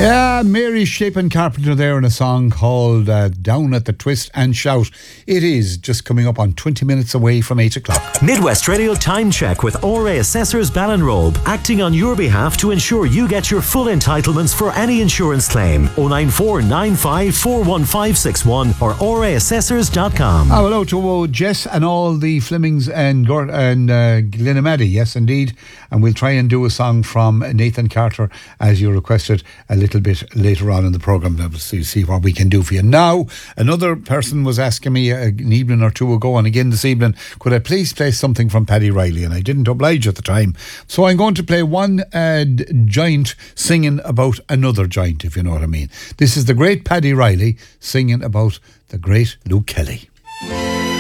Yeah, Mary Shapin Carpenter there in a song called Down at the Twist and Shout. It is just coming up on 20 minutes away from 8 o'clock. Midwest Radio Time Check with RA Assessors Ballinrobe, acting on your behalf to ensure you get your full entitlements for any insurance claim. 094 95 41561 or raassessors.com. Hello to Jess and all the Flemings and Glenamady, yes indeed. And we'll try and do a song from Nathan Carter as you requested a little bit later on in the programme to see what we can do for you. Now, another person was asking me an evening or two ago, and again this evening, could I please play something from Paddy Riley? And I didn't oblige at the time. So I'm going to play one giant singing about another giant, if you know what I mean. This is the great Paddy Riley singing about the great Luke Kelly.